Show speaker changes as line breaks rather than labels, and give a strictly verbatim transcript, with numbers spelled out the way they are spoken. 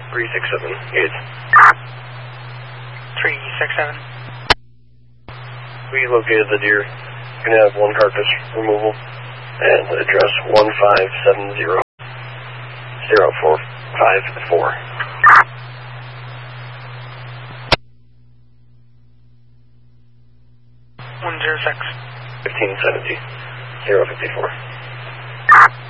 three six seven, eight.
three six seven.
We located the deer. Going to have one carcass removal. And address one five seven zero, zero four five four.
one zero six.
fifteen seventy, zero fifty-four.